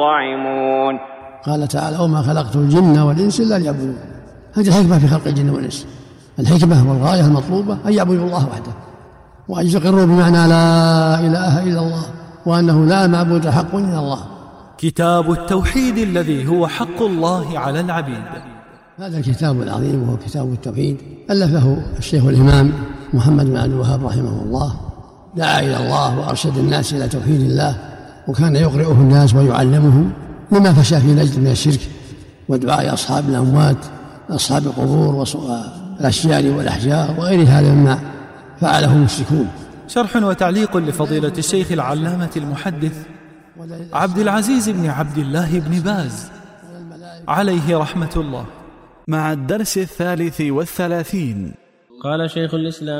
طاعمون. قال تعالى: وما خلقت الجن والإنس إلا ليعبدون. هذه الحكمة في خلق الجن والإنس، الحكمة والغاية المطلوبة أن يعبدوا الله وحده، وأن يقروا بمعنى لا إله إلا الله، وأنه لا معبود حق إلا الله. كتاب التوحيد الذي هو حق الله على العبيد. هذا الكتاب العظيم وهو كتاب التوحيد ألفه الشيخ الإمام محمد بن عبد الوهاب رحمه الله، دعا إلى الله وأرشد الناس إلى توحيد الله، وكان يقرئه الناس ويعلمهم لما فشى في نجد من الشرك ودعاء أصحاب الأموات أصحاب القبور والأشجار والأحجار وغير هذا مما فعله المشركون. شرح وتعليق لفضيلة الشيخ العلامة المحدث عبد العزيز بن عبد الله بن باز عليه رحمة الله، مع الدرس 33. قال شيخ الإسلام